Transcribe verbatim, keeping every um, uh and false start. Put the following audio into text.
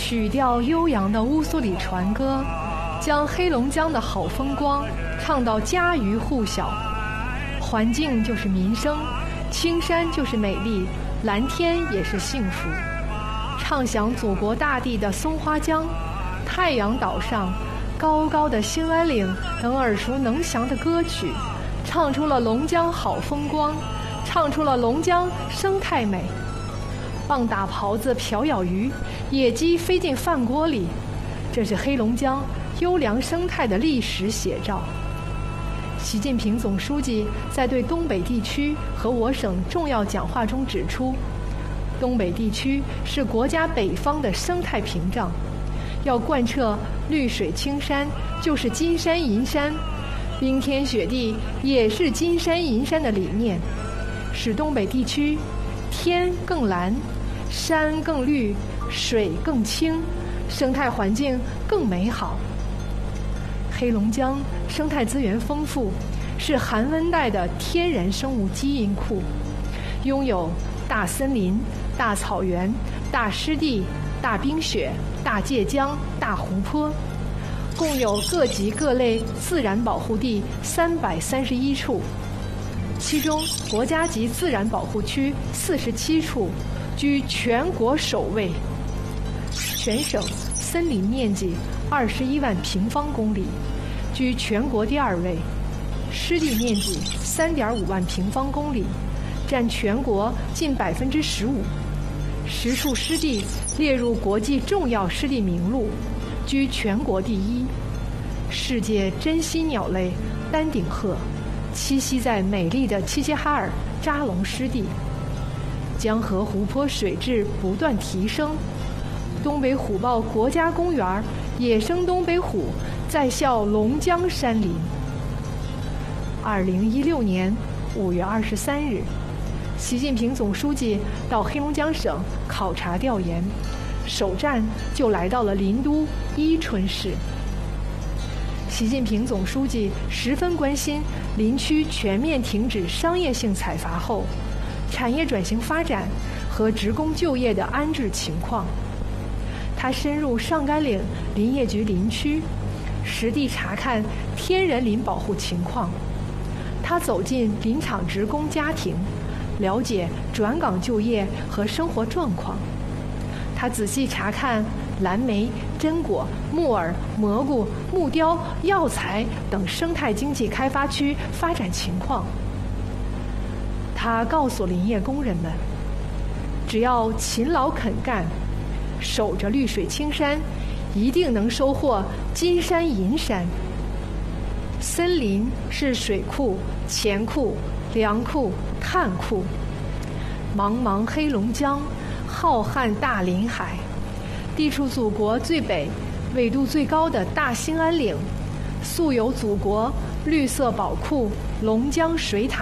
曲调悠扬的乌苏里船歌，将黑龙江的好风光唱到家喻户晓。环境就是民生，青山就是美丽，蓝天也是幸福。唱响祖国大地的松花江、太阳岛上、高高的兴安岭等耳熟能详的歌曲，唱出了龙江好风光，唱出了龙江生态美。棒打狍子瓢舀鱼，野鸡飞进饭锅里，这是黑龙江优良生态的历史写照。习近平总书记在对东北地区和我省重要讲话中指出，东北地区是国家北方的生态屏障，要贯彻绿水青山就是金山银山，冰天雪地也是金山银山的理念，使东北地区天更蓝，山更绿，水更清，生态环境更美好。黑龙江生态资源丰富，是寒温带的天然生物基因库，拥有大森林、大草原、大湿地、大冰雪、大界江、大湖泊，共有各级各类自然保护地三百三十一处，其中国家级自然保护区四十七处，居全国首位。全省森林面积二十一万平方公里，居全国第二位；湿地面积三点五万平方公里，占全国近百分之十五。十处湿地列入国际重要湿地名录，居全国第一。世界珍稀鸟类丹顶鹤栖息在美丽的齐齐哈尔扎龙湿地。江河湖泊水质不断提升，东北虎豹国家公园野生东北虎在校龙江山林。二零一六年五月二十三日，习近平总书记到黑龙江省考察调研，首站就来到了林都伊春市。习近平总书记十分关心林区全面停止商业性采伐后，产业转型发展和职工就业的安置情况。他深入上甘岭林业局林区，实地查看天然林保护情况。他走进林场职工家庭，了解转岗就业和生活状况。他仔细查看蓝莓、榛果、木耳、蘑菇、木雕、药材等生态经济开发区发展情况。他告诉林业工人们，只要勤劳肯干，守着绿水青山，一定能收获金山银山。森林是水库、钱库、粮库、碳库。茫茫黑龙江，浩瀚大林海，地处祖国最北、纬度最高的大兴安岭，素有祖国绿色宝库龙江水塔